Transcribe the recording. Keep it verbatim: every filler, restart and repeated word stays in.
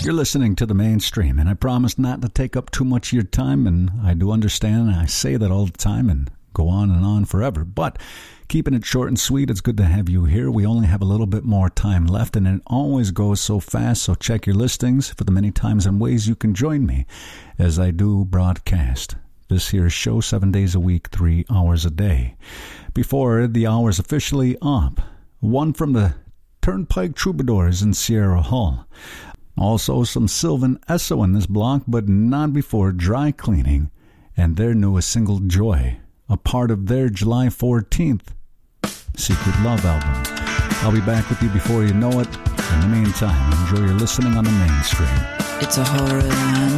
You're listening to The Mainstream, and I promise not to take up too much of your time, and I do understand I say that all the time and go on and on forever, but keeping it short and sweet, it's good to have you here. We only have a little bit more time left, and it always goes so fast, so check your listings for the many times and ways you can join me as I do broadcast this here show seven days a week, three hours a day. Before the hour's officially up, one from the Turnpike Troubadours in Sierra Hull. Also some Sylvan Esso in this block, but not before Dry Cleaning and their newest single, Joy, a part of their July fourteenth Secret Love album. I'll be back with you before you know it. In the meantime, enjoy your listening on The Mainstream. It's a horror land.